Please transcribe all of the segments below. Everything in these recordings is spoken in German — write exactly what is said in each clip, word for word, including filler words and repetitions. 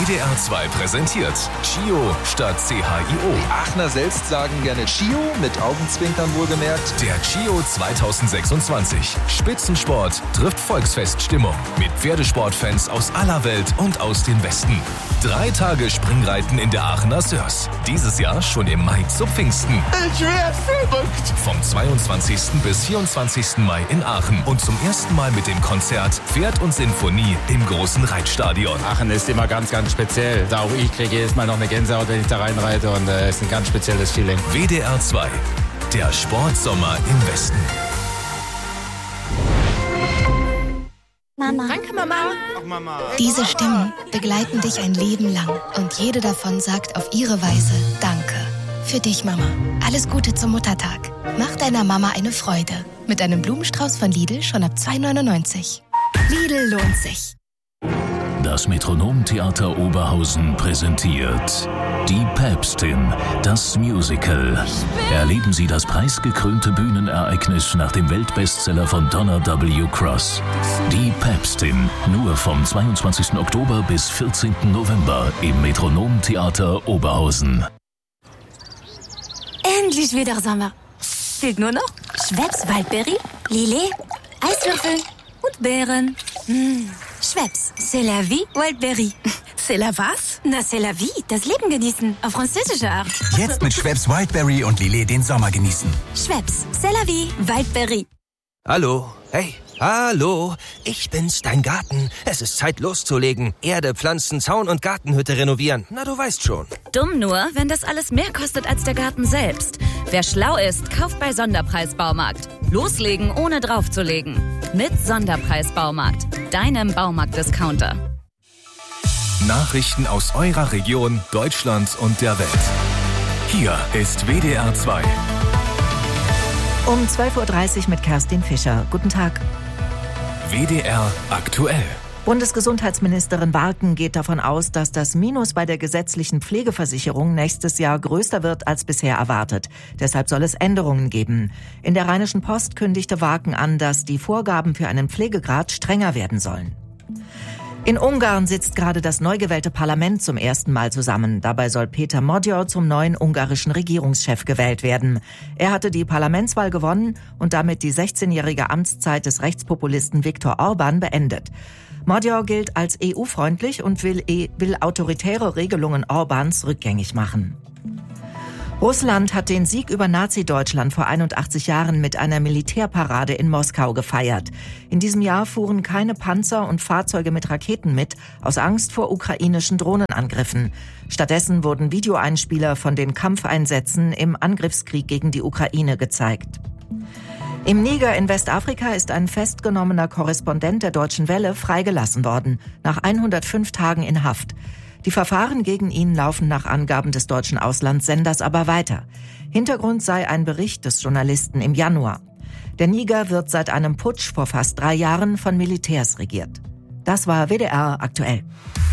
D R zwei präsentiert Chio statt C H I O. Die Aachener selbst sagen gerne Chio, mit Augenzwinkern wohlgemerkt. Der Chio zweitausendsechsundzwanzig. Spitzensport trifft Volksfeststimmung. Mit Pferdesportfans aus aller Welt und aus dem Westen. Drei Tage Springreiten in der Aachener Sörs. Dieses Jahr schon im Mai zu Pfingsten. Ich werd verrückt. Vom zweiundzwanzigsten bis vierundzwanzigsten Mai in Aachen. Und zum ersten Mal mit dem Konzert Pferd und Sinfonie im großen Reitstadion. Aachen ist immer ganz, ganz speziell. Da auch ich kriege jedes Mal noch eine Gänsehaut, wenn ich da reinreite. Und es äh, ist ein ganz spezielles Feeling. W D R zwei. Der Sportsommer im Westen. Mama. Danke, Mama. Ach, Mama. Diese Stimmen begleiten dich ein Leben lang. Und jede davon sagt auf ihre Weise Danke. Für dich, Mama. Alles Gute zum Muttertag. Mach deiner Mama eine Freude. Mit einem Blumenstrauß von Lidl schon ab zwei neunundneunzig. Lidl lohnt sich. Das Metronomtheater Oberhausen präsentiert Die Päpstin, das Musical. Erleben Sie das preisgekrönte Bühnenereignis nach dem Weltbestseller von Donna W. Cross. Die Päpstin, nur vom zweiundzwanzigsten Oktober bis vierzehnten November im Metronomtheater Oberhausen. Endlich wieder Sommer. Fehlt nur noch Schweppes Waldbeere, Lillet, Eiswürfel und Beeren. Mmh. Schweppes, c'est la vie, Wildberry. C'est la was? Na, c'est la vie, das Leben genießen, auf französische Art. Jetzt mit Schweppes Wildberry und Lillet den Sommer genießen. Schweppes, c'est la vie, Wildberry. Hallo, hey, hallo, ich bin's, dein Garten. Es ist Zeit loszulegen. Erde, Pflanzen, Zaun und Gartenhütte renovieren. Na, du weißt schon. Dumm nur, wenn das alles mehr kostet als der Garten selbst. Wer schlau ist, kauft bei Sonderpreis-Baumarkt. Loslegen, ohne draufzulegen. Mit Sonderpreis-Baumarkt, deinem Baumarkt-Discounter. Nachrichten aus eurer Region, Deutschland und der Welt. Hier ist W D R zwei. Um zwölf Uhr dreißig mit Kerstin Fischer. Guten Tag. W D R aktuell. Bundesgesundheitsministerin Warken geht davon aus, dass das Minus bei der gesetzlichen Pflegeversicherung nächstes Jahr größer wird als bisher erwartet. Deshalb soll es Änderungen geben. In der Rheinischen Post kündigte Warken an, dass die Vorgaben für einen Pflegegrad strenger werden sollen. In Ungarn sitzt gerade das neu gewählte Parlament zum ersten Mal zusammen. Dabei soll Péter Magyar zum neuen ungarischen Regierungschef gewählt werden. Er hatte die Parlamentswahl gewonnen und damit die sechzehnjährige Amtszeit des Rechtspopulisten Viktor Orbán beendet. Magyar gilt als E U-freundlich und will, e- will autoritäre Regelungen Orbáns rückgängig machen. Russland hat den Sieg über Nazi-Deutschland vor einundachtzig Jahren mit einer Militärparade in Moskau gefeiert. In diesem Jahr fuhren keine Panzer und Fahrzeuge mit Raketen mit, aus Angst vor ukrainischen Drohnenangriffen. Stattdessen wurden Videoeinspieler von den Kampfeinsätzen im Angriffskrieg gegen die Ukraine gezeigt. Im Niger in Westafrika ist ein festgenommener Korrespondent der Deutschen Welle freigelassen worden, nach hundertfünf Tagen in Haft. Die Verfahren gegen ihn laufen nach Angaben des deutschen Auslandssenders aber weiter. Hintergrund sei ein Bericht des Journalisten im Januar. Der Niger wird seit einem Putsch vor fast drei Jahren von Militärs regiert. Das war W D R aktuell.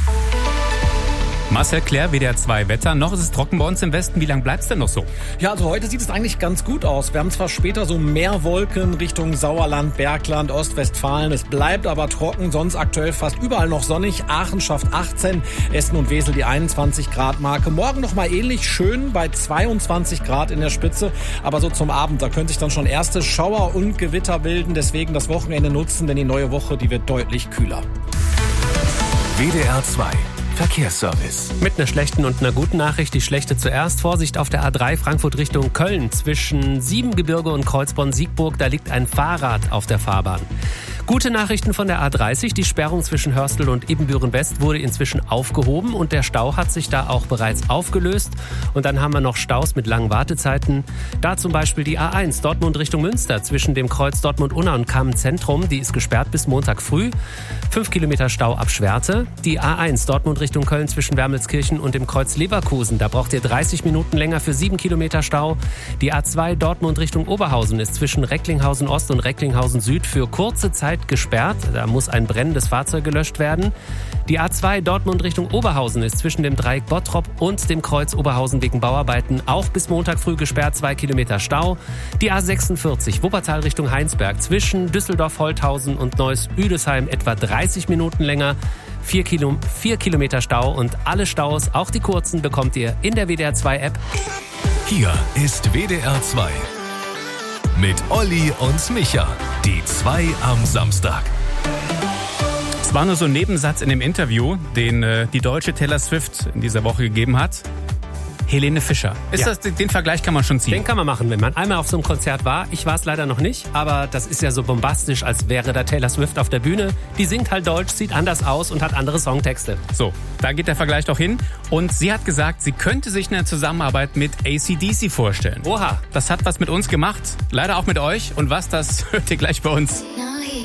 Marcel Claire, W D R zwei Wetter. Noch ist es trocken bei uns im Westen. Wie lange bleibt es denn noch so? Ja, also heute sieht es eigentlich ganz gut aus. Wir haben zwar später so mehr Wolken Richtung Sauerland, Bergland, Ostwestfalen. Es bleibt aber trocken, sonst aktuell fast überall noch sonnig. Aachen schafft achtzehn, Essen und Wesel die einundzwanzig Grad Marke. Morgen noch mal ähnlich schön bei zweiundzwanzig Grad in der Spitze. Aber so zum Abend, da können sich dann schon erste Schauer und Gewitter bilden. Deswegen das Wochenende nutzen, denn die neue Woche, die wird deutlich kühler. W D R zwei. Verkehrsservice. Mit einer schlechten und einer guten Nachricht. Die schlechte zuerst. Vorsicht auf der A drei Frankfurt Richtung Köln. Zwischen Siebengebirge und Kreuzborn-Siegburg, da liegt ein Fahrrad auf der Fahrbahn. Gute Nachrichten von der A dreißig. Die Sperrung zwischen Hörstel und Ibbenbüren-West wurde inzwischen aufgehoben und der Stau hat sich da auch bereits aufgelöst. Und dann haben wir noch Staus mit langen Wartezeiten. Da zum Beispiel die A eins Dortmund Richtung Münster zwischen dem Kreuz Dortmund-Unna und Kamen-Zentrum. Die ist gesperrt bis Montag früh. Fünf Kilometer Stau ab Schwerte. Die A eins Dortmund Richtung Köln zwischen Wermelskirchen und dem Kreuz Leverkusen. Da braucht ihr dreißig Minuten länger für sieben Kilometer Stau. Die A zwei Dortmund Richtung Oberhausen ist zwischen Recklinghausen Ost und Recklinghausen Süd für kurze Zeit gesperrt. Da muss ein brennendes Fahrzeug gelöscht werden. Die A zwei Dortmund Richtung Oberhausen ist zwischen dem Dreieck Bottrop und dem Kreuz Oberhausen wegen Bauarbeiten auch bis Montag früh gesperrt, zwei Kilometer Stau. Die A sechsundvierzig Wuppertal Richtung Heinsberg zwischen Düsseldorf-Holthausen und Neuss-Üdesheim etwa dreißig Minuten länger. Vier, Kilo, vier Kilometer Stau und alle Staus, auch die kurzen, bekommt ihr in der W D R zwei App. Hier ist W D R zwei. Mit Olli und Micha. Die zwei am Samstag. Es war nur so ein Nebensatz in dem Interview, den äh, die deutsche Taylor Swift in dieser Woche gegeben hat. Helene Fischer. Ist Ja. das, den Vergleich kann man schon ziehen? Den kann man machen, wenn man einmal auf so einem Konzert war. Ich war es leider noch nicht, aber das ist ja so bombastisch, als wäre da Taylor Swift auf der Bühne. Die singt halt Deutsch, sieht anders aus und hat andere Songtexte. So, da geht der Vergleich doch hin. Und sie hat gesagt, sie könnte sich eine Zusammenarbeit mit A C D C vorstellen. Oha. Das hat was mit uns gemacht, leider auch mit euch. Und was, das hört ihr gleich bei uns. No.